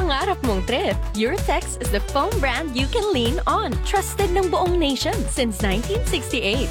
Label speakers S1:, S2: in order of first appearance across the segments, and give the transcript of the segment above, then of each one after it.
S1: pangarap mong trip, Eurotex is the foam brand you can lean on. Trusted ng buong nation since 1968.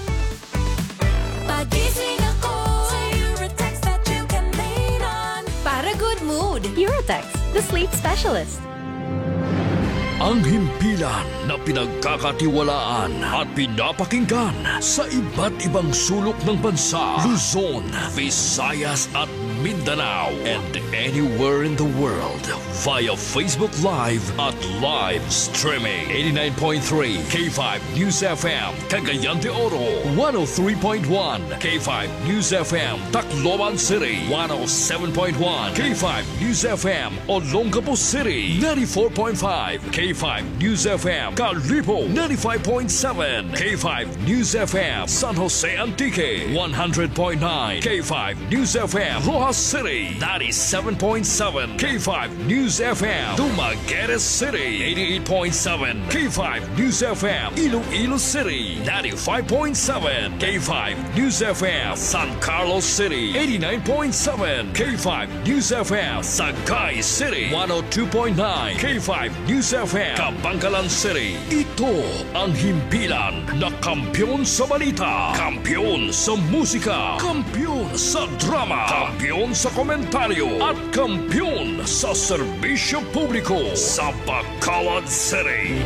S2: Pagising ako sa Eurotex that you can lean on. Para good mood.
S1: Eurotex, the sleep specialist.
S3: Ang himpilan na pinagkakatiwalaan at pinapakinggan sa iba't ibang sulok ng bansa, Luzon, Visayas at Mindanao, and anywhere in the world via Facebook Live at live streaming. 89.3 K5 News FM, Cagayan de Oro, 103.1 K5 News FM, Tacloban City, 107.1 K5 News FM, Olongapo City, 94.5 K5 News FM, Calibo, 95.7 K5 News FM, San Jose Antique, 100.9 K5 News FM, Rojas City, 97.7 K5 News FM, Dumaguete City, 88.7 K5 News FM, Iloilo City, 95.7 K5 News FM, San Carlos City, 89.7 K5 News FM, Sagay City, 102.9 K5 News FM, Kabangkalan City. Ito ang himpilan na kampyon sa balita, kampyon sa musika, kampyon sa drama, kampyon sa komentaryo, at kampyon sa serbisyo publiko sa Bacolod City.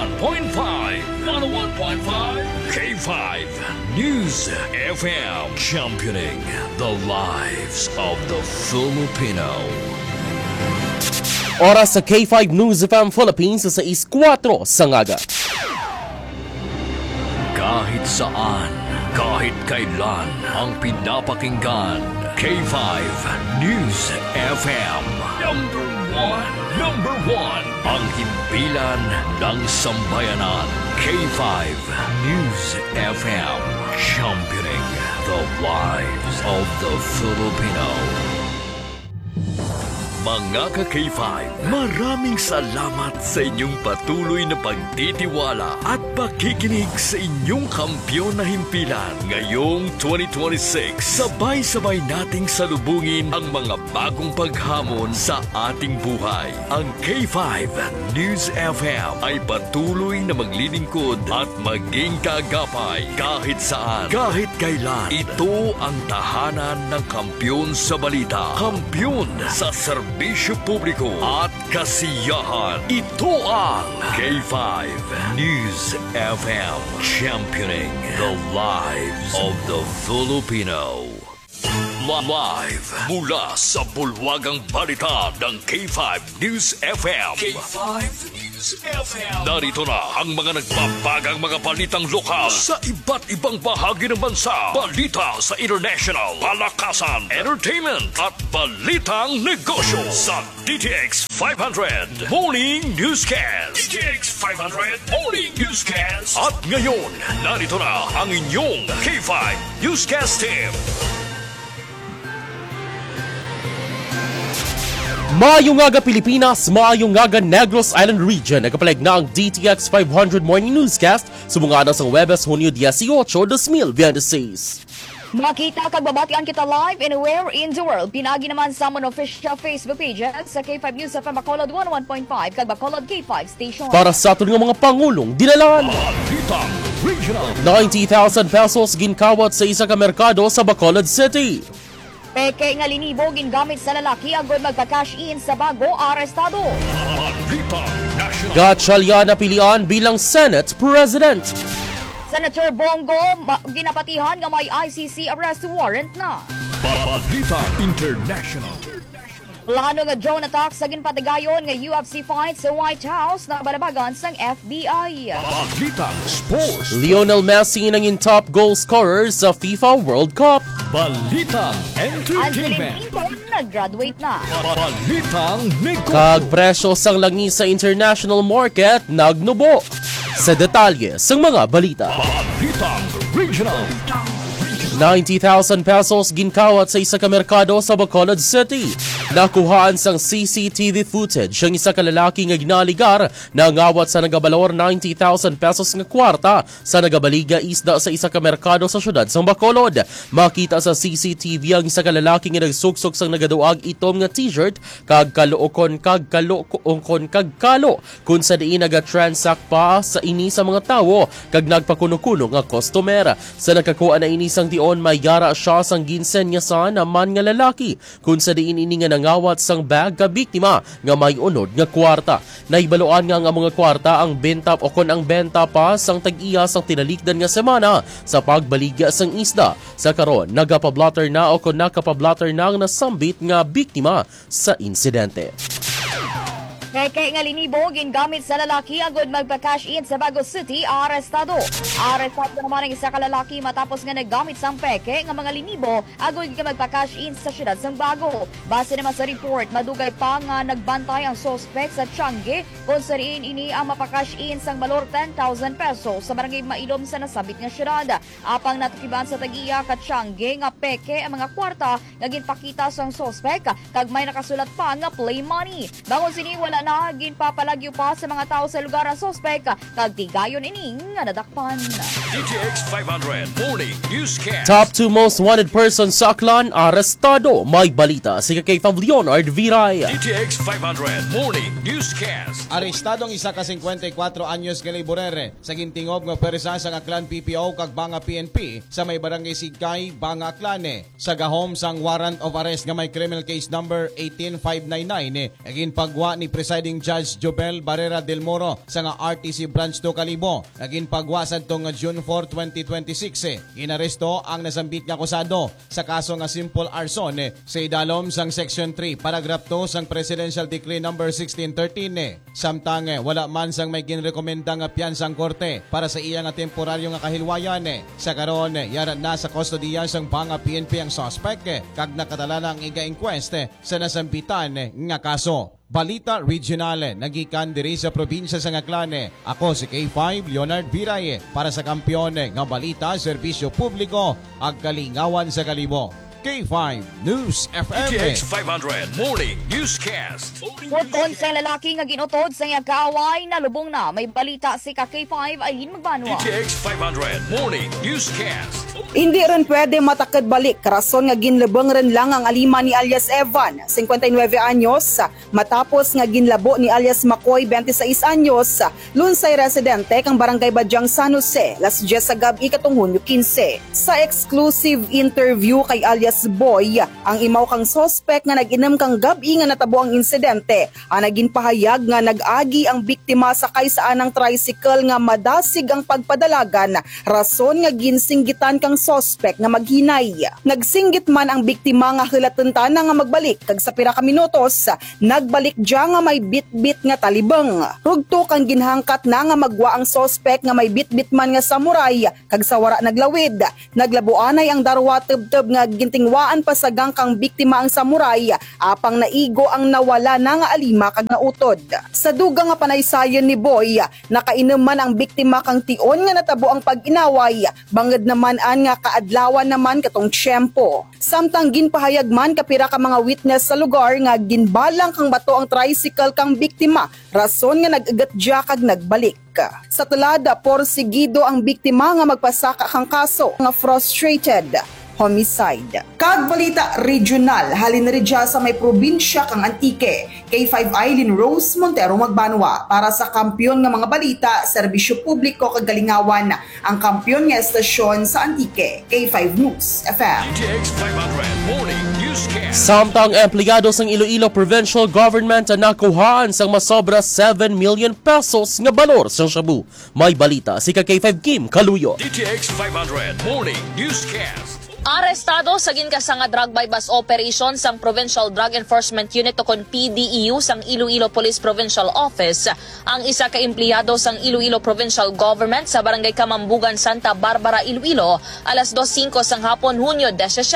S3: 101.5 K5 News FM, championing the lives of the Filipino.
S4: Oras sa K5 News FM Philippines sa 6:04 sa ngaga.
S3: Kahit saan, kahit kailan, ang pinapakinggan, K5 News FM. Number one, ang himpilan ng sambayanan. K5 News FM, championing the lives of the Filipino. Mga ka-K5, maraming salamat sa inyong patuloy na pagtitiwala at pakikinig sa inyong kampyon na himpilan. Ngayong 2026, sabay-sabay nating salubungin ang mga bagong paghamon sa ating buhay. Ang K5 News FM ay patuloy na maglilingkod at maging kaagapay kahit saan, kahit kailan. Ito ang tahanan ng kampyon sa balita, kampyon sa serbisyo publiko at kasiyahan. Ito ang K5 News FM, championing the lives of the Filipino. Live mula sa bulwagang balita ng K5 News FM. K5 News FM. Narito na ang mga nagbabagang mga balitang lokal sa iba't ibang bahagi ng bansa. Balita sa international, palakasan, entertainment at balitang negosyo sa DTX 500 Morning Newscast. DTX 500 Morning Newscast. At ngayon, narito na ang inyong K5 Newscast team.
S4: Maayong aga Pilipinas, maayong aga Negros Island Region. Nagkapalag na ang DTX 500 Morning Newscast sumungana sa Webes, Hunyo 18, 2026.
S5: Makita kag babatian kita live anywhere in the world. Pinagi naman sa amon official Facebook page sa K5 News FM Bacolod 101.5 kag Bacolod K5 Station.
S4: Para sa aton nga mga pangulong dinalan. 90,000 pesos ginkawat sa isa ka merkado sa Bacolod City.
S5: Peke nga linibo gingamit sa lalaki agad magpa-cash in sa bago arestado.
S4: Gatchalian na pilian bilang Senate President.
S5: Senator Bongo ginapatihan nga may ICC arrest warrant na.
S3: Balita International.
S5: Plano nga drone attack sa ginpatigayon nga UFC fight sa White House na balabagan sang FBI.
S3: Balita Sports.
S4: Lionel Messi nanging top goal scorer sa FIFA World Cup.
S3: Balita Entertainment.
S5: Angeline nag-graduate na.
S3: Balitang negosyo.
S4: Kag presyo sang langis sa international market nagnubo. Sa detalye sang mga balita.
S3: Balitang Regional.
S4: 90,000 pesos ginkawat sa isa ka merkado sa Bacolod City. Nakuhaan sang CCTV footage ang isa ka lalaki nga ginaligar na ngawat sa nagabalor 90,000 pesos nga kwarta sa nagabaliga isda sa isa ka merkado sa syudad sang Bacolod. Makita sa CCTV ang isa ka lalaki nga nagsuksok sang nagaduag itom nga t-shirt kag kalookon kag kalo kun sa diin naga-transact pa sa ini sa mga tawo kag nagpakuno-kuno nga customer. Sa nakakuha na ini sang tion may yara siya sang ginsenyasan naman nga lalaki kun sa diin ini nga nangawat sang bag ka biktima nga may unod nga kwarta. Nahibaluan nga ang mga kwarta ang benta o kon ang benta pa sang tag-iya sang tinalikdan nga semana sa pagbaliga sang isda. Sa karon nagapablatter na o kon nakapablatter na ang nasambit nga biktima sa insidente.
S5: Kay nga linibo, gingamit sa lalaki agad magpa-cash in sa Bago City, arestado. Arestado naman ang isa ka lalaki matapos nga naggamit sang peke nga mga linibo agad nga magpa-cash in sa siyudad sang Bago. Base naman sa report, madugay pa nga nagbantay ang suspect sa Tiangge kung sariin ini ang mapakash in sang balor 10,000 pesos sa barangay Mailom sa nasabit nga siyudad. Apang natukiban sa tagiya ka Tiangge nga peke ang mga kwarta nga ginpakita sang suspect kag may nakasulat pa nga play money. Bangon sini wala na ginpapalagyo pa sa mga tao sa lugar ang suspect kag tigayon ini nga nadakpan.
S3: DTX 500 Morning Newscast.
S4: Top 2 most wanted person sa Aklan, arestado. May balita si kay Leonard Viray.
S3: DTX 500 Morning Newscast.
S6: Arestadong isa ka 54 anyos nga laborere sa gintingog nga persa sa Aklan PPO kag Banga PNP sa may barangay Sigkay, Banga Aklane. Sa gahom sang warrant of arrest nga may criminal case number 18599 agin pagwa ni Presiding Judge Jobel Barrera del Moro sa nga RTC Branch 2 Kalibo. Agin pagwa sa tong June 4, 2026. Inaresto ang nasambit nga akusado sa kaso nga simple arson sa idalom sang Section 3, Paragraph 2 sang Presidential Decree number 1613. Samtang wala man sang may ginrekomenda nga piyansang korte para sa iya nga temporaryo nga kahilwayan. Sa karon yara na sa kustodiya sang Banga PNP ang suspect kag nakatala na ang iga-inquest sa nasambitan nga kaso. Balita Regional, nagikan diri sa probinsya sa Aklan. Ako si K5 Leonard Viray para sa kampiyon nga balita, serbisyo publiko ag kalingawan sa Kalibo. K5 News FM.
S3: DTX 500 Morning Newscast.
S5: Putton sa lalaki nga ginutod sa iyang kaaway na lubong na. May balita si K5 Aileen Magbanwa.
S3: DTX 500 Morning Newscast.
S7: Hindi rin pwede matakad balik. Rason nga ginlabang rin lang ang alima ni alias Evan, 59 anyos, matapos nga ginlabo ni alias Makoy, 26 anyos, lunsay residente kang barangay Badyang San Jose, Las 10 sa gabi katong Hunyo 15. Sa exclusive interview kay alias Boy, ang imaw kang sospek nga nag-inam kang gabi nga natabo ang insidente, ang naging pahayag nga nag-agi ang biktima sakay sa anang tricycle nga madasig ang pagpadalagan, rason nga ginsinggitan kang sospek nga maghinay. Nagsinggit man ang biktima nga hilatentana nga magbalik kag sa pira ka minutos nagbalik dia nga may bit-bit nga talibang. Rugto kang ginhangkat na nga magwa ang sospek nga may bit-bit man nga samurai kag sa wara naglawid. Naglabuanay ang darwa teb-teb nga gintingwaan pa sa kang biktima ang samurai apang naigo ang nawala na nga alima kag nautod. Sa dugang nga panaysayon ni Boy, nakainom man ang biktima kang tion nga natabo ang pag-inaway, bangad naman an nga kaadlawan naman katong tiyempo. Samtang ginpahayag man kapira ka mga witness sa lugar nga ginbalang kang bato ang tricycle kang biktima, rason nga nag-agat dia kag nagbalik. Sa tulada, porsigido ang biktima nga magpasaka kang kaso nga frustrated homicide. Kag balita regional, halin rin sa may probinsya kang Antique. K5 Aileen Rose Montero Magbanwa para sa kampiyon nga mga balita, serbisyo publiko kag kalingawan. Ang kampiyon nga estasyon sa Antique, K5 News FM.
S3: DTX 500 Morning Newscast.
S4: Samtang empleyado sang Iloilo Provincial Government ang nakuhaan sang masobra 7 million pesos nga balor sa shabu. May balita si K5 Kim Kaluyo.
S3: DTX 500 Morning Newscast.
S8: Arestado sa ginkasanga drug bypass operation sang Provincial Drug Enforcement Unit o kon PDEU sang Iloilo Police Provincial Office ang isa ka empleyado sang Iloilo Provincial Government sa Barangay Kamambugan, Santa Barbara, Iloilo alas 2:05 sang hapon, Hunyo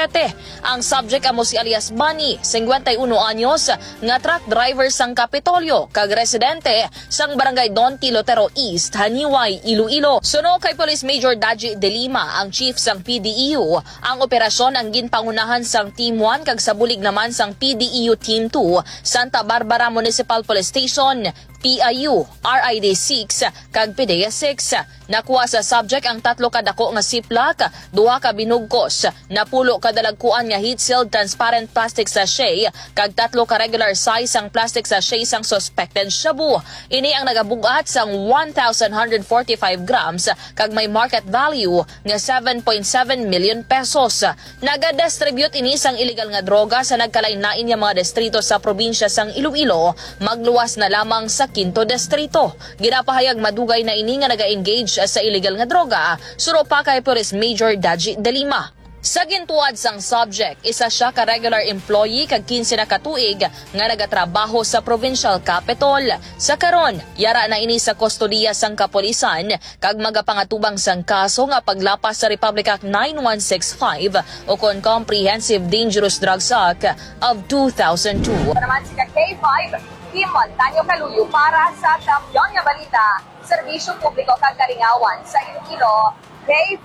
S8: 17. Ang subject amo si alias Bunny, 51 anyos, nga truck driver sang Kapitolyo kag residente sang Barangay Don Tilotero East, Haniway, Iloilo. Suno kay Police Major Daji De Lima, ang chief sang PDEU, ang ang operasyon ang ginpangunahan sang Team 1 kag sa bulig naman sang PDEU Team 2, Santa Barbara Municipal Police Station, PIU, RID6 kag PDEA 6. Nakuha sa subject ang 3 kadako nga siplak, 2 ka binugkos, napulo ka dalagkuan nga heat-sealed transparent plastic sachet kag 3 ka regular size ang plastic sachet sang suspected shabu. Ini ang nagabugat sang 1,145 grams kag may market value nga 7.7 million pesos. Nagadistribute ini sang illegal nga droga sa nagkalain-lain nga mga distrito sa probinsya sang Iloilo, magluwas na lamang sa 5 distrito. Ginapahayag madugay na ini nga naga-engage sa illegal nga droga, suro pa kay Police Major Daji De Lima. Sa gintuad sang subject, isa siya ka regular employee kag 15 na katuig nga nagatrabaho sa provincial capital. Sa karon, yara na ini sa kustodiya sang kapulisan kag magapangatubang sang kaso nga paglapas sa Republic Act 9165 o kon Comprehensive Dangerous Drugs Act of 2002.
S9: Naman si K5, Kimon Tanyo Kaluyo para sa Kampiyon nga Balita, Serbisyo Publiko kag Kalingawan sa Iloilo, K5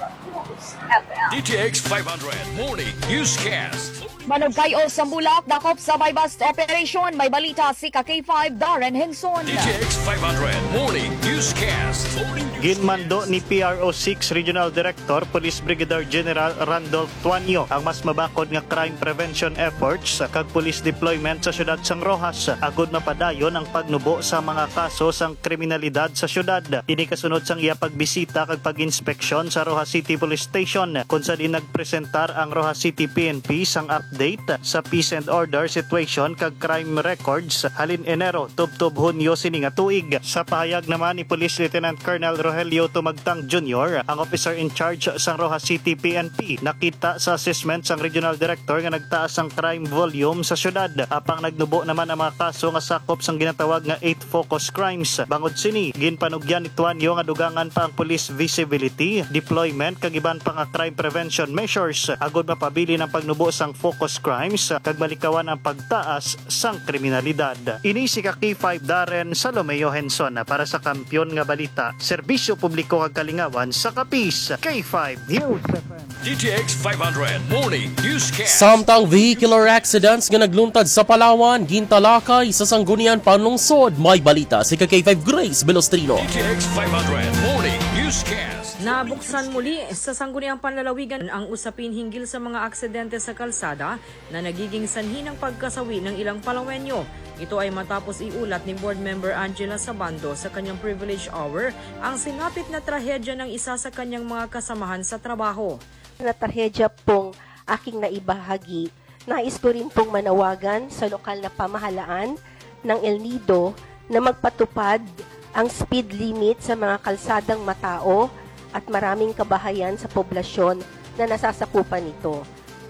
S9: News FM.
S3: DTX 500 Morning Newscast.
S5: Manugkayo sa Bulak, dakop sa may bust operation. May balita si K5 Darren Henson.
S3: DTX 500 Morning Newscast.
S10: Ginmando ni PRO6 Regional Director Police Brigadier General Randolph Tuanyo ang mas mabakod nga crime prevention efforts kag police deployment sa syudad sang Rojas agud mapadayon ang pagnubo sa mga kaso sang kriminalidad sa syudad. Ini kasunod sang iya pagbisita kag pag-inspeksyon sa Rojas City Police Station kung saan nagpresentar ang Rojas City PNP sang update sa peace and order situation kag crime records halin Enero tubtob Hunyo sini nga tuig. Sa pahayag naman ni Police Lieutenant Colonel Rogelio Tumagtang Jr., ang officer in charge sang Rojas City PNP, nakita sa assessment sang regional director nga nagtaas ang crime volume sa syudad. Apang nagnubo naman ang mga kaso nga sakop sang ginatawag nga 8 focus crimes. Bangod sini, ginpanugyan ni Tuanyo nga dugangan pa ang police visibility, deployment kag iban pa nga crime prevention measures agud mapabili ng pagnubo sang focus crimes kag malikawan ang pagtaas sang kriminalidad. Ini si K5 Darren Salomeo Henson para sa Kampiyon nga Balita, Serbisyo Publiko kag Kalingawan sa Kapis, K5 News FM.
S3: DTX 500 Morning Newscast.
S4: Samtang vehicular accidents nga nagluntad sa Palawan, gintalakay sa Sangguniang Panlungsod. May balita si K5 Grace Belostrino.
S3: DTX 500 Morning Newscast.
S11: Nabuksan muli sa Sangguniang Panlalawigan ang usapin hinggil sa mga aksidente sa kalsada na nagiging sanhi ng pagkasawi ng ilang Palawenyo. Ito ay matapos iulat ni Board Member Angela Sabando sa kanyang privilege hour ang sinapit na trahedya ng isa sa kanyang mga kasamahan sa trabaho.
S12: Na trahedya pong aking naibahagi, nais ko rin pong manawagan sa lokal na pamahalaan ng El Nido na magpatupad ang speed limit sa mga kalsadang matao at maraming kabahayan sa poblasyon na nasasakupan nito.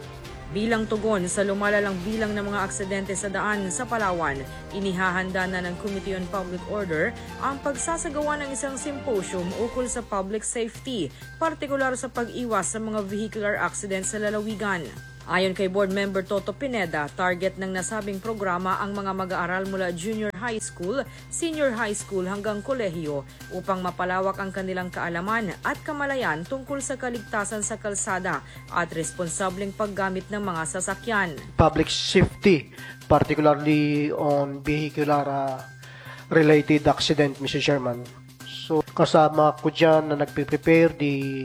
S11: Bilang tugon sa lumalalang bilang ng mga aksidente sa daan sa Palawan, inihahanda na ng Committee on Public Order ang pagsasagawa ng isang symposium ukol sa public safety, partikular sa pag-iwas sa mga vehicular accidents sa lalawigan. Ayon kay Board Member Toto Pineda, target ng nasabing programa ang mga mag-aaral mula junior high school, senior high school hanggang kolehiyo upang mapalawak ang kanilang kaalaman at kamalayan tungkol sa kaligtasan sa kalsada at responsableng paggamit ng mga sasakyan.
S13: Public safety, particularly on vehicular related accident, Mr. Chairman. So kasama ko dyan na nagpe-prepare the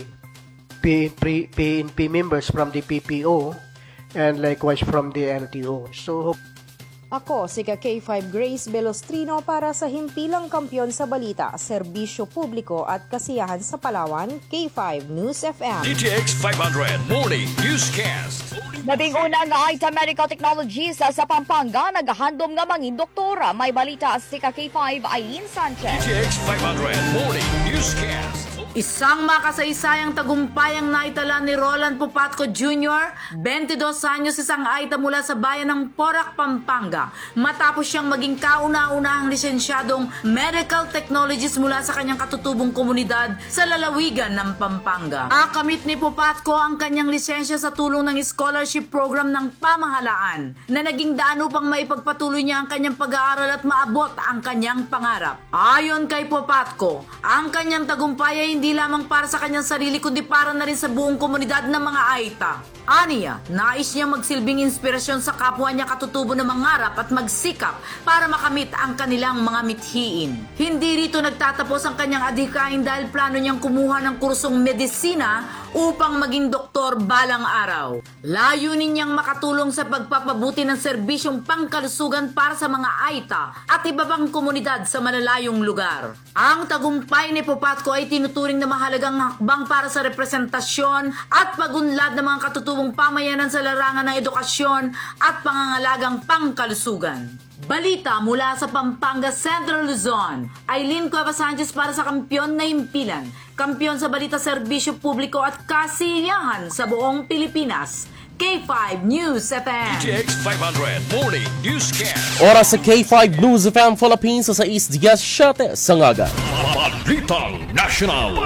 S13: PNP members from the PPO and likewise from the LTO. So,
S14: ako si K5 Grace Belostrino para sa Himpilang Kampiyon sa Balita, Serbisyo Publiko at Kasiyahan sa Palawan, K5 News FM.
S3: DTX 500 Morning Newscast.
S5: Nabing una nga item medical technologies sa Pampanga, naghahandom nga mangin doktora. May balita si K5 Aileen Sanchez.
S3: DTX 500 Morning Newscast.
S15: Isang makasaysayang tagumpay ang naitala ni Roland Pupatco Jr., 22 anyos isang aita mula sa bayan ng Porac, Pampanga. Matapos siyang maging kauna-unahang lisensyadong medical technologies mula sa kanyang katutubong komunidad sa lalawigan ng Pampanga. Akamit ni Pupatco ang kanyang lisensya sa tulong ng scholarship program ng pamahalaan na naging daan upang maipagpatuloy niya ang kanyang pag-aaral at maabot ang kanyang pangarap. Ayon kay Pupatco, ang kanyang tagumpay ay hindi hindi lamang para sa kanyang sarili kundi para na rin sa buong komunidad ng mga Aita. Aniya, nais niya magsilbing inspirasyon sa kapwa niya katutubo na mangarap at magsikap para makamit ang kanilang mga mithiin. Hindi rito nagtatapos ang kanyang adhikain dahil plano niyang kumuha ng kursong medisina upang maging doktor balang araw. Layunin niyang makatulong sa pagpapabuti ng serbisyong pangkalusugan para sa mga Aita at iba pang komunidad sa malalayong lugar. Ang tagumpay ni Popatco ay tinuturing na mahalagang hakbang para sa representasyon at pagunlad ng mga katutubong pamayanan sa larangan ng edukasyon at pangangalagang pangkalusugan. Balita mula sa Pampanga Central Luzon, Aileen Cueva Sanchez para sa Kampiyon na Himpilan, kampiyon sa balita, serbisyo publiko at kasiyahan sa buong Pilipinas. K5 News FM.
S3: DTX 500 Morning Newscast.
S4: Oras sa K5 News FM Philippines sa 6:17 sa ngaga.
S3: Balitang National.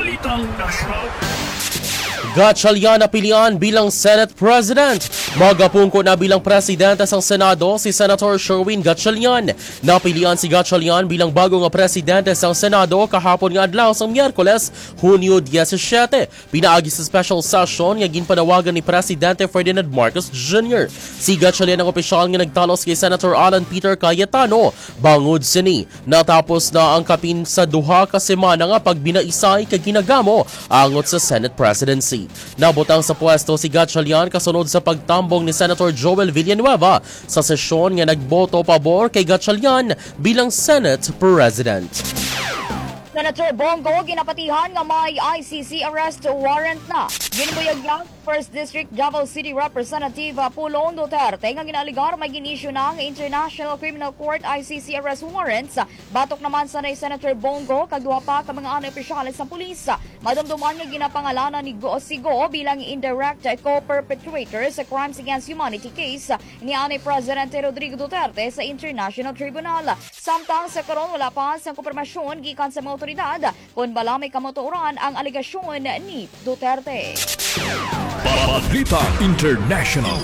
S4: Gatchalian napilian bilang Senate President. Magapungko na bilang Presidente sa Senado si Senator Sherwin Gatchalian. Napilian si Gatchalian bilang bagong Presidente sa Senado kahapon nga adlaw sa Miyerkules, Hunyo 17. Pinaagi sa special session nga ginpanawagan ni Presidente Ferdinand Marcos Jr. Si Gatchalian ang opisyal nga nagtalos kay Senator Alan Peter Cayetano bangod sini. Natapos na ang kapin sa duha ka semana nga pagbinaisay kay ginagamo angot sa Senate presidency. Nabutang sa pwesto si Gatchalian kasunod sa pagtambong ni Senator Joel Villanueva sa sesyon nga nagboto pabor kay Gatchalian bilang Senate President.
S5: Senator Bongo ginapatihan nga may ICC arrest warrant na. Ginbuyag lang 1st District Davao City Representative Pulong Duterte nga ginaligar may ginisyu na ang International Criminal Court ICC arrest warrants. Batok naman sa Senator Bongo kagduha pa ka mga opisyales sa pulis. Madumduman nga ginapangalanan ni Go Sigo bilang indirect co-perpetrator sa crimes against humanity case ni Presidente Rodrigo Duterte sa International Tribunal. Samtang sa karon wala pa sa konfirmasyon gikan sa mga otoridad kung bala may kamotoran ang aligasyon ni Duterte.
S3: Balita International.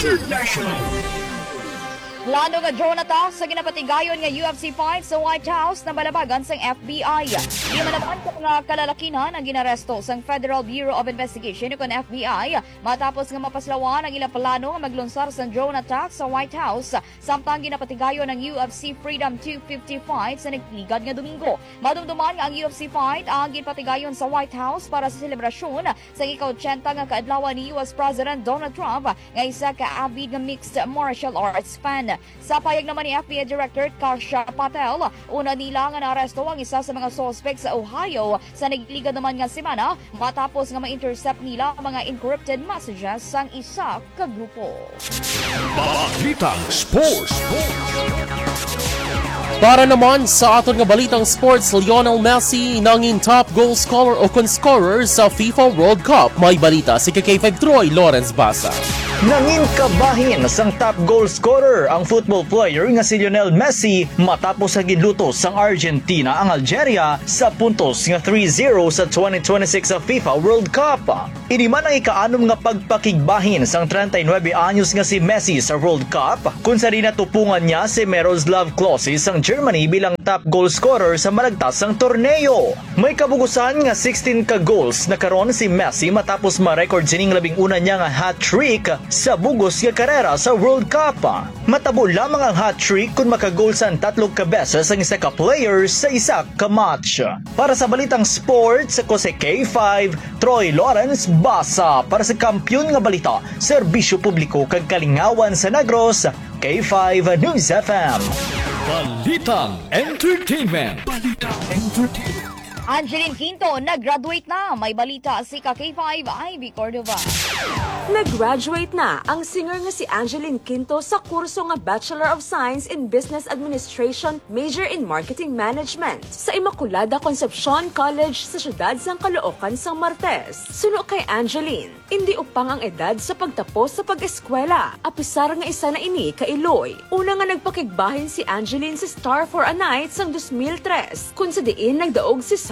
S5: Plano nga Jonathan sa ginapatigayon nga UFC fight sa White House na balabagan sang FBI. Di manaman ka nga kalalakinan ang ginaresto sang Federal Bureau of Investigation o FBI matapos nga mapaslawan ang ilang plano nga maglunsar sang drone attack sa White House samtang ginapatigayon ang UFC Freedom 250 fight sa nagligad nga Domingo. Madumduman nga ang UFC fight ang ginapatigayon sa White House para sa selebrasyon sa ika-80 nga kaadlawan ni US President Donald Trump nga isa ka avid nga mixed martial arts fan. Sa payag naman ni FBI Director Karsha Patel, una nila nga naaresto ang isa sa mga suspect sa Ohio sa nagliga naman nga semana matapos nga ma-intercept nila mga encrypted messages sang isa ka grupo.
S3: Balitang Sports.
S4: Para naman sa aton nga balitang sports, Lionel Messi nanging top goal scorer o scorer sa FIFA World Cup. May balita si K5 Troy Lawrence Basa.
S16: Nangin kabahin sang top goal scorer ang football player nga si Lionel Messi matapos sa ginluto sang Argentina ang Algeria sa puntos nga 3-0 sa 2026 sa FIFA World Cup. Ini man ang ikaanom nga pagpakigbahin sang 39 anyos nga si Messi sa World Cup kung sa natupungan niya si Miroslav Klose sang Germany bilang top goal scorer sa malagtas sang torneo. May kabugusan nga 16 ka goals na karon si Messi matapos ma-record sining labing una niya nga hat-trick sa bugos nga karera sa World Cup. Matabo lamang ang hat-trick kung makagol sa 3 ka beses ang isa ka player sa isa ka match. Para sa balitang sports, ako si K5 Troy Lawrence Basa para sa kampiyon nga balita, serbisyo publiko kag kalingawan sa Negros, K5 News FM.
S3: Balitang Entertainment.
S5: Angeline Quinto nag-graduate na. May balita si K5 Ivy Cordova.
S14: Nag-graduate na ang singer nga si Angeline Quinto sa kurso nga Bachelor of Science in Business Administration, major in Marketing Management sa Immaculada Concepcion College sa siyudad sang Caloocan, San Martes. Suno kay Angeline, hindi upang ang edad sa pagtapos sa pag-eskwela. Apisar nga isa na ini ka Iloy. Una nga nagpakigbahin si Angeline sa Star for a Night sang 2003, kung sa diin nagdaog si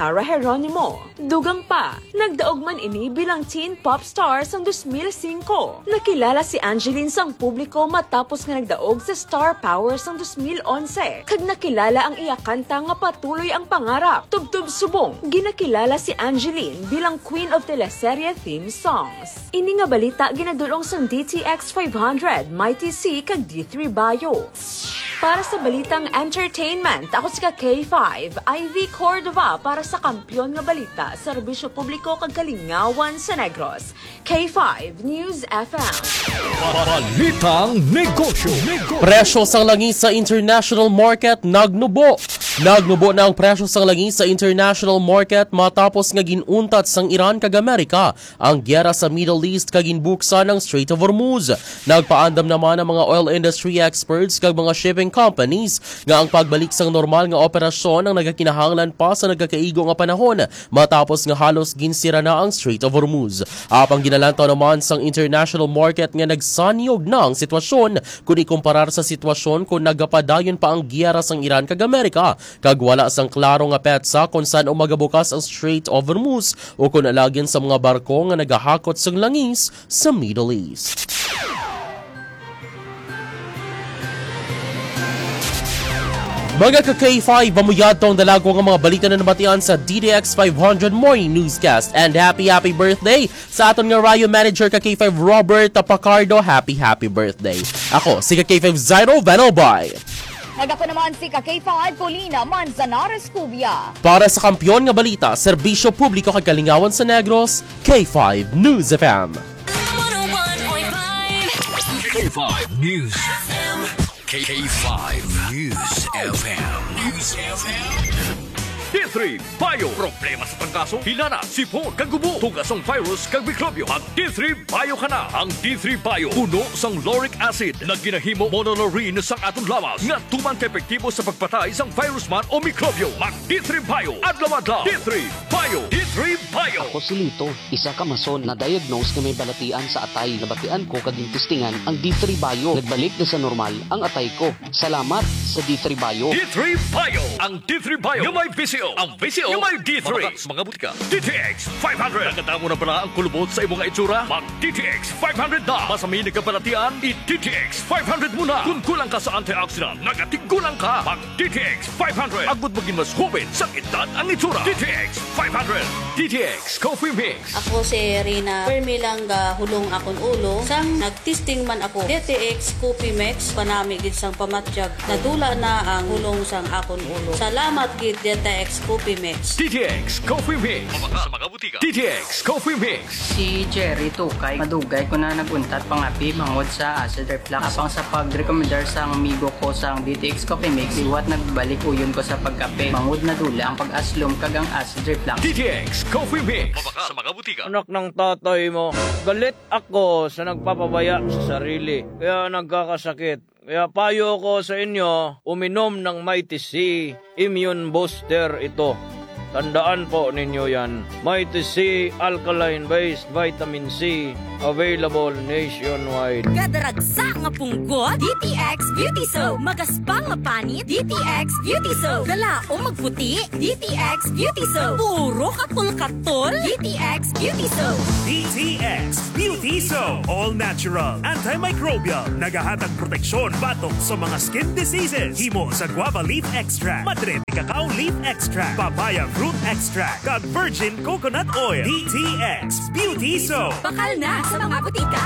S14: Sarah Geronimo. Dugang pa, nagdaog man ini bilang teen pop star sang 2005. Nakilala si Angeline sang publiko matapos nga nagdaog sa Star Power sang 2011. Kag nakilala ang iya kanta nga Patuloy ang Pangarap. Tubtub subong, ginakilala si Angeline bilang Queen of Teleserye theme songs. Ini nga balita ginadulong sang DTX 500, Mighty C kag D3 Bio. Para sa balitang entertainment, ako si K5, Ivy Cordova para sa Kampiyon nga Balita, Serbisyo Publiko kag Kalingawan sa Negros. K5 News FM.
S3: Balitang Negosyo.
S4: Presyo sang langis sa international market nagnubo. Nagnubo na ang presyo sang langis sa international market matapos nga ginuntat sang Iran kag Amerika ang gyera sa Middle East kag ginbuksan ng Strait of Hormuz. Nagpaandam naman ang mga oil industry experts kag mga shipping companies nga ang pagbalik sang normal nga operasyon ang nagakinahanglan pa sa nagkakaigo nga panahon matapos nga halos ginsira na ang Strait of Hormuz. Apang ginalantaw naman sang international market nga nagsanyog na ang sitwasyon kung ikumparar sa sitwasyon kung nagapadayon pa ang gyera sang Iran kag Amerika kag wala sang klaro nga petsa kung saan umagabukas ang Strait of Hormuz o kung alagyan sa mga barko nga nagahakot sang langis sa Middle East. Mga ka-K5, bamuyad tong dalago ng mga balita na nabatian sa DTX 500 Morning Newscast. And happy birthday sa aton nga radio manager ka-K5 Robert Pacardo. Happy birthday. Ako, si ka-K5 Zairo Vanelbay.
S5: Nagako naman si ka-K5 Polina Manzanares Cubia.
S4: Para sa Kampiyon nga Balita, Serbisyo Publiko kag Kalingawan sa Negros, K5 News FM.
S3: K5 News FM. K5 News FM. D3 Bio. Problema sa tangkaso, hinana, sipon, kagubo, tugasong virus, kag mikrobyo. Mag D3 Bio ka na. Ang D3 Bio, puno sang lauric acid na ginahimo monolaurin sang aton lawas nga tuman ka-epektibo sa pagpatay sang virus man o mikrobyo. Mag D3 Bio. Adlaw-adlaw. D3 Bio. D3 Bio.
S17: Ako si Lito, isa ka mason na diagnose na may balatian sa atay. Nabatian ko kaging testingan ang D3 Bio. Nagbalik na sa normal ang atay ko. Salamat sa D3 Bio.
S3: D3 Bio. Ang D3 Bio yung may VCO. Ang VCO yung may D3. Mamakas mga butika. DTX 500. Naganda mo na pala ang kulubot sa imong itsura? Mag DTX 500 na. Masami nagkabalatian, i-DTX 500 muna. Kung kulang ka sa antioxidant, nagatigulang ka. Mag DTX 500. Agbot maging mas hubin sa edad ang itsura. DTX 500. DTX Coffee Mix.
S18: Ako si Rina. Permi lang hulong akong ulo. Sang nagtesting man ako. DTX Coffee Mix. Panami gid sang pamatjag. Nadula na ang hulong sang akong ulo. Salamat gid DTX Coffee Mix.
S3: DTX Coffee Mix. Mamakas sa mga butika. DTX Coffee Mix.
S19: Si Jerry Tukay, madugay ko na naguntat pangapi bangod sa acid reflux. Apang sa pag-recommendar sa amigo ko sa DTX Coffee Mix, iwat nagbalik uyon ko sa pagkape. Bangod na dula ang pag-aslom kagang acid reflux.
S3: DTX Coffee Mix. Mamakas sa mga butika.
S20: Anak ng tatay mo, galit ako sa nagpapabaya sa sarili. Kaya nagkakasakit. Kaya payo ko sa inyo, uminom ng Mighty C Immune Booster ito. Tandaan po ninyo yan. Mighty C Alkaline-based Vitamin C, available nationwide.
S2: Gadaragsa nga punggot, DTX Beauty Soap. Magaspang nga panit, DTX Beauty Soap. Dala o magputi, DTX Beauty Soap. Puro katol-katol, DTX Beauty Soap.
S21: DTX Beauty Soap. All natural, antimicrobial, nagahatag proteksyon batok sa mga skin diseases. Himo sa guava leaf extract, Madrid cacao leaf extract, papaya fruit extract, kag virgin coconut oil. DTX Beauty Soap.
S2: Bakal na sa mga butika.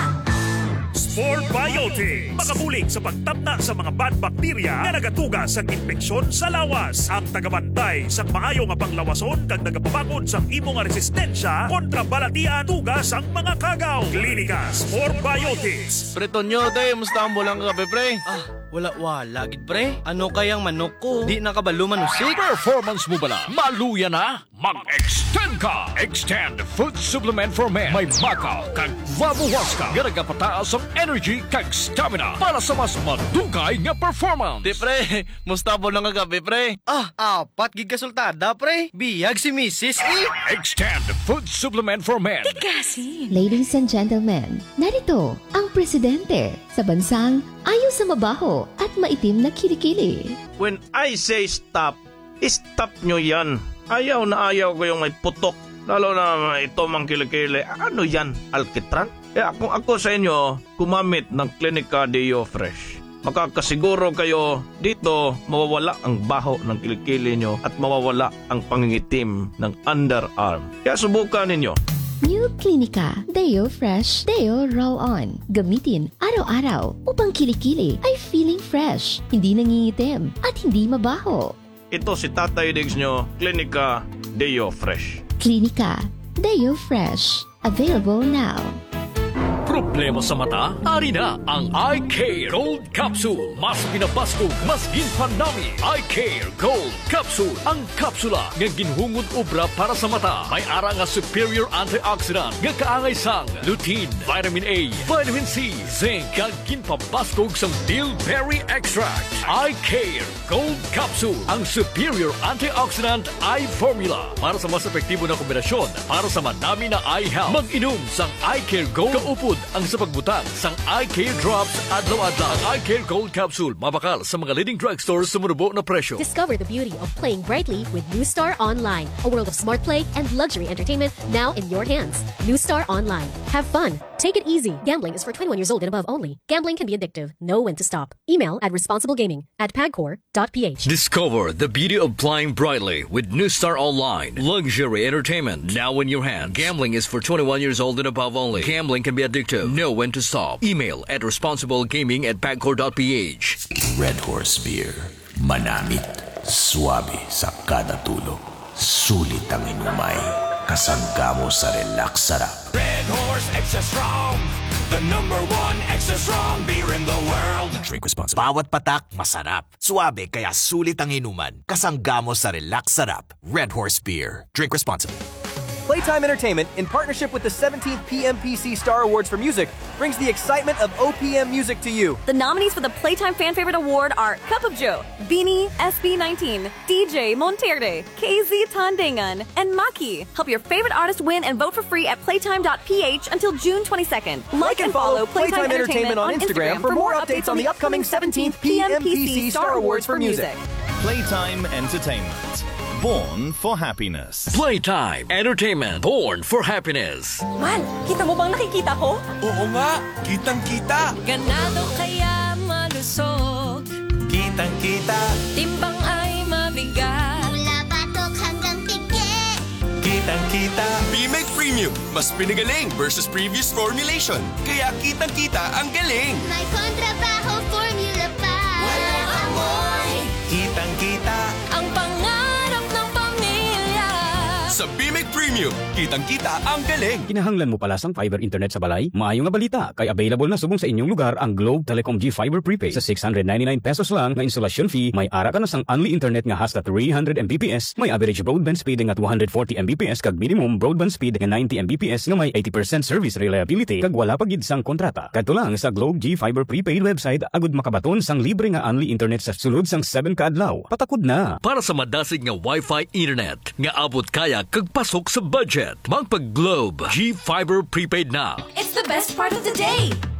S21: Sport Biotic. Makabulig sa pagtapna sa mga bad bacteria na nagatuga sa infeksyon sa lawas. Ang tagabantay sa maayo nga panglawason kag nagapabakod sa imo nga resistensya kontra balatian tugas ang mga kagaw. Klinika Sport Biotics.
S20: Preto nyo, te, musta ang bulang ka, pre?
S22: Wala gid pre. Ano kayang manok ko? Di nakabalo manusik.
S3: Performance mo bala? Maluya na? Mag-extend ka! Extend Food Supplement for Men. May maka kag vabuwaska. Garagapataas ang energy kag stamina para sa mas madugay nga performance.
S22: Di pre, musta po lang kagabi pre? Apat gig kasultada pre. Biyag si Mrs.
S3: Extend Food Supplement for Men.
S2: Tikasi.
S23: Ladies and gentlemen, narito ang presidente sa bansang ayaw sa mabaho at maitim na kilikili.
S20: When I say stop, stop nyo yan. Ayaw na ayaw ko yung may putok. Lalo na ito mang kilikili. Ano yan? Alkitran? Kung ako sa inyo, gumamit ng Clinica Deo Fresh. Makakasiguro kayo dito mawawala ang baho ng kilikili nyo at mawawala ang pangingitim ng underarm. Kaya subukan ninyo.
S23: New Clinica Deo Fresh Deo Roll-On. Gamitin araw-araw upang kilikili ay feeling fresh, hindi nangingitim at hindi mabaho.
S20: Ito si Tatay Diggs nyo, Clinica Deo Fresh.
S23: Clinica Deo Fresh. Available now.
S3: Problema sa mata? Ari na ang Eye Care Gold Capsule. Mas pinapasok, mas ginpanami. Eye Care Gold Capsule. Ang kapsula ng ginhungod obra para sa mata. May ara nga superior antioxidant nga kaangay sang lutein, vitamin A, vitamin C, zinc, kag ginpapasok sang bilberry extract. Eye Care Gold Capsule. Ang superior antioxidant eye formula para sa mas epektibo na kombinasyon para sa madami na eye health. Mag-inom sang Eye Care Gold kaupod ang sa pagbutang sang Eye Care Drops adlaw-adlaw. Ang Eye Care Gold Capsule mabakal sa mga leading drugstores sa murubo na presyo.
S1: Discover the beauty of playing brightly with New Star Online, a world of smart play and luxury entertainment now in your hands. New Star Online. Have fun. Take it easy. Gambling is for 21 years old and above only. Gambling can be addictive. Know when to stop. Email at responsiblegaming@pagcor.ph.
S3: Discover the beauty of playing brightly with New Star Online. Luxury entertainment now in your hands. Gambling is for 21 years old and above only. Gambling can be addictive. Know when to stop. Email at responsiblegaming@pagcor.ph.
S6: Red Horse Beer. Manamit. Suabe sa kada tulog. Sulit ang inumay. Kasangga mo sa relax sarap.
S21: Red Horse Extra Strong, the #1 extra strong beer in the world.
S6: Drink responsibly. Bawat patak, masarap. Suabe, kaya sulit ang inuman. Kasangga mo sa relax sarap. Red Horse Beer. Drink responsibly.
S7: Playtime Entertainment, in partnership with the 17th PMPC Star Awards for Music, brings the excitement of OPM music to you.
S24: The nominees for the Playtime Fan Favorite Award are Cup of Joe, Beanie, SB19, DJ Monterde, KZ Tandangan, and Maki. Help your favorite artist win and vote for free at playtime.ph until June 22nd.
S7: Like and follow Playtime Entertainment on Instagram for more updates on the upcoming 17th PMPC Star Awards for Music.
S25: Playtime Entertainment. Born for happiness.
S3: Playtime Entertainment. Born for happiness.
S24: Man, kita mo bang nakikita ko?
S6: Oo nga, kitang-kita.
S2: Ganado kaya malusog.
S6: Kitang-kita.
S2: Timbang ay mabigat.
S26: Mula batok hanggang pigi.
S6: Kitang-kita. BMEG Premium. Mas pinagaling versus previous formulation. Kaya kitang-kita ang galing.
S26: May kontrabaho formula pa.
S2: Walang amoy.
S6: Kitang-kita.
S2: Ang pangarap ng pamilya.
S6: Sa BMEG Premium, kitang-kita ang galing.
S27: Kinahanglan mo pala sang fiber internet sa balay? Maayo nga balita, kay available na subong sa inyong lugar ang Globe Telecom G Fiber Prepaid. Sa 699 pesos lang na installation fee, may ara ka na sang unli internet nga hasta 300 Mbps, may average broadband speed nga 240 Mbps kag minimum broadband speed nga 90 Mbps nga may 80% service reliability kag wala pa gid sang kontrata. Kadto lang sa Globe G Fiber Prepaid website agud makabaton sang libre nga unli internet sa sulod sang 7 ka adlaw. Patakod na.
S3: Para sa madasig nga Wi-Fi internet nga abot kaya kag pasok sa budget, magpag Globe G Fiber Prepaid na.
S2: It's the best part of the day.